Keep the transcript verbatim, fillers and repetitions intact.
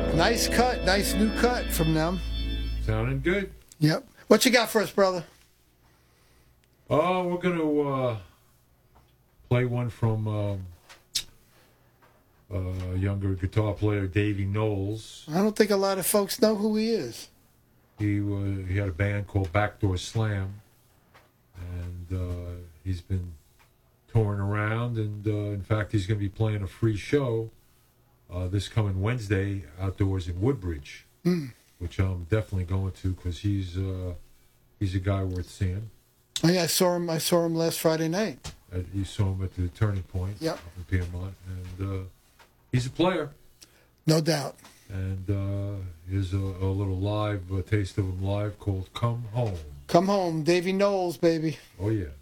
Nice cut, nice new cut from them. Sounding good. Yep. What you got for us, brother? Oh, we're going to uh, play one from um, uh, younger guitar player Davey Knowles. I don't think a lot of folks know who he is. He uh, he had a band called Backdoor Slam, and uh, he's been touring around, and uh, in fact, he's going to be playing a free show uh, this coming Wednesday outdoors in Woodbridge, mm. which I'm definitely going to because he's uh, he's a guy worth seeing. Oh, yeah, I saw him. I saw him last Friday night. Uh, you saw him at the Turning Point yep. up in Piedmont, and uh, he's a player. No doubt. And uh, here's a, a little live a taste of him live called "Come Home." Come home, Davey Knowles, baby. Oh yeah.